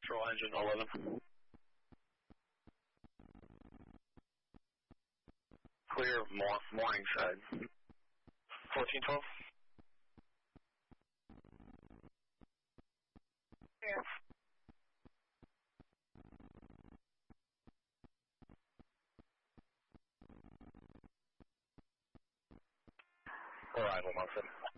Central engine 11. Clear morning side. 1412. Clear. Arrival, Munson.